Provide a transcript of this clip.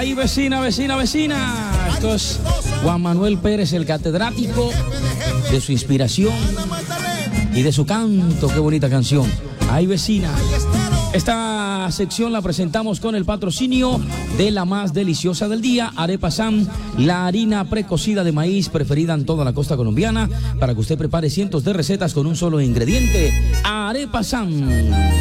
Ay, vecina, vecina, vecina. Esto es Juan Manuel Pérez, el catedrático de su inspiración y de su canto. Qué bonita canción. Ay, vecina. Esta sección la presentamos con el patrocinio de la más deliciosa del día, Arepa Sam, la harina precocida de maíz preferida en toda la costa colombiana, para que usted prepare cientos de recetas con un solo ingrediente. Arepa Sam.